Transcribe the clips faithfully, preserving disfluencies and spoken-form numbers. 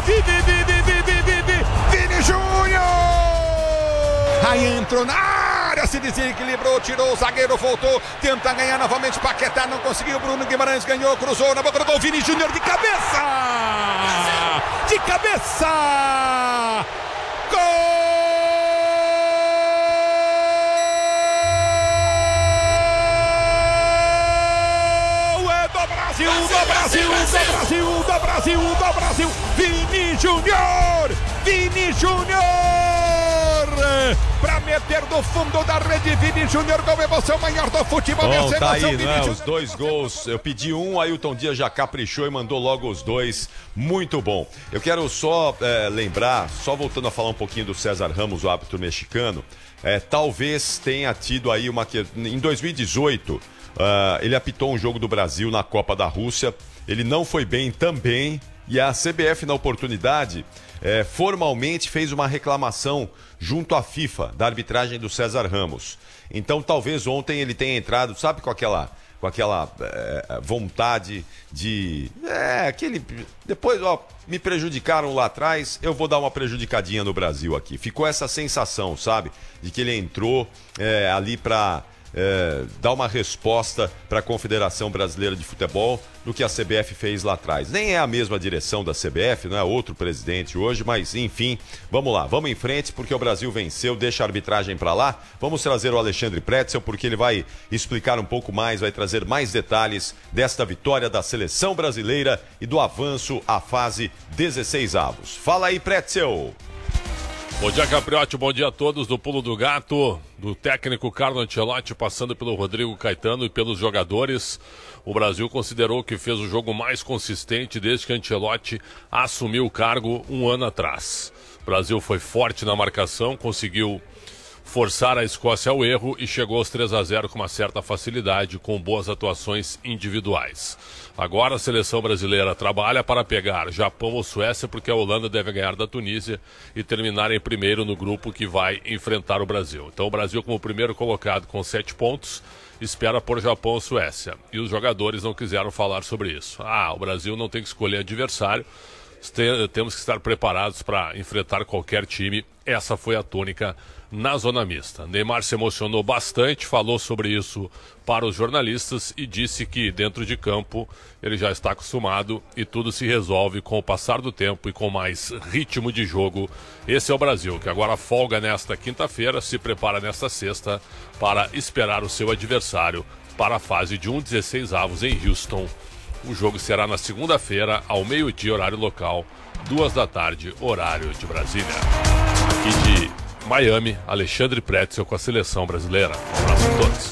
Vini, Vini, Vini, Vini, Vini Júnior! Aí entrou na área, se desequilibrou, tirou o zagueiro, voltou, tenta ganhar novamente, Paquetá não conseguiu, Bruno Guimarães ganhou, cruzou na boca do gol, Vini Júnior de cabeça! De cabeça! Gol! Brasil, do Brasil, do Brasil, do Brasil, do Brasil, Vini Júnior, Vini Júnior, pra meter do fundo da rede, Vini Júnior, com emoção maior do futebol. Bom, tá aí, né, os dois gols, eu pedi um, Ailton Dias já caprichou e mandou logo os dois, muito bom. Eu quero só é, lembrar, só voltando a falar um pouquinho do César Ramos, o árbitro mexicano, é, talvez tenha tido aí uma, em dois mil e dezoito, Uh, ele apitou um jogo do Brasil na Copa da Rússia, ele não foi bem também, e a C B F, na oportunidade, eh, formalmente fez uma reclamação junto à FIFA da arbitragem do César Ramos. Então talvez ontem ele tenha entrado, sabe, com aquela, com aquela eh, vontade de... É, aquele... Depois, ó, me prejudicaram lá atrás, eu vou dar uma prejudicadinha no Brasil aqui. Ficou essa sensação, sabe, de que ele entrou eh, ali para... É, dar uma resposta para a Confederação Brasileira de Futebol do que a C B F fez lá atrás. Nem é a mesma direção da C B F, não é outro presidente hoje, mas enfim, vamos lá, vamos em frente porque o Brasil venceu, deixa a arbitragem para lá. Vamos trazer o Alexandre Pretzel porque ele vai explicar um pouco mais, vai trazer mais detalhes desta vitória da seleção brasileira e do avanço à fase dezesseis avos. Fala aí, Pretzel! Bom dia, Capriotti, bom dia a todos do Pulo do Gato, do técnico Carlo Ancelotti, passando pelo Rodrigo Caetano e pelos jogadores. O Brasil considerou que fez o jogo mais consistente desde que Ancelotti assumiu o cargo um ano atrás. O Brasil foi forte na marcação, conseguiu forçar a Escócia ao erro e chegou aos três a zero com uma certa facilidade, com boas atuações individuais. Agora a seleção brasileira trabalha para pegar Japão ou Suécia, porque a Holanda deve ganhar da Tunísia e terminar em primeiro no grupo que vai enfrentar o Brasil. Então o Brasil, como primeiro colocado com sete pontos, espera por Japão ou Suécia. E os jogadores não quiseram falar sobre isso. Ah, o Brasil não tem que escolher adversário, temos que estar preparados para enfrentar qualquer time. Essa foi a tônica na zona mista. Neymar se emocionou bastante, falou sobre isso para os jornalistas e disse que dentro de campo ele já está acostumado e tudo se resolve com o passar do tempo e com mais ritmo de jogo. Esse é o Brasil, que agora folga nesta quinta-feira, se prepara nesta sexta para esperar o seu adversário para a fase de um dezesseis avos em Houston. O jogo será na segunda-feira, ao meio-dia, horário local, duas da tarde, horário de Brasília. Aqui de Miami, Alexandre Pretzel com a seleção brasileira. Um abraço a todos.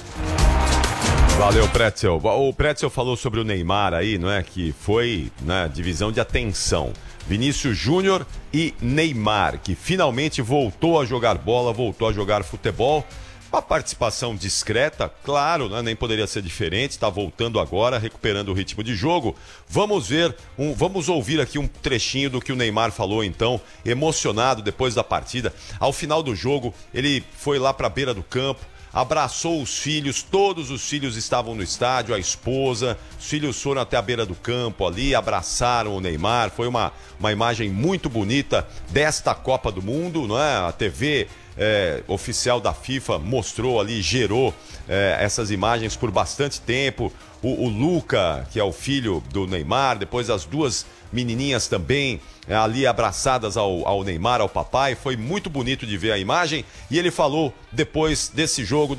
Valeu, Pretzel. O Pretzel falou sobre o Neymar aí, não é? Que foi na divisão de atenção. Vinícius Júnior e Neymar, que finalmente voltou a jogar bola, voltou a jogar futebol. Uma participação discreta, claro, né? Nem poderia ser diferente, está voltando agora, recuperando o ritmo de jogo. Vamos ver, um, vamos ouvir aqui um trechinho do que o Neymar falou então, emocionado depois da partida. Ao final do jogo, ele foi lá para a beira do campo, abraçou os filhos, todos os filhos estavam no estádio, a esposa, os filhos foram até a beira do campo ali, abraçaram o Neymar, foi uma, uma imagem muito bonita desta Copa do Mundo, não é? A T V É, oficial da FIFA mostrou ali, gerou é, essas imagens por bastante tempo. O, o Luca, que é o filho do Neymar, depois as duas menininhas também é, ali abraçadas ao, ao Neymar, ao papai. Foi muito bonito de ver a imagem e ele falou depois desse jogo.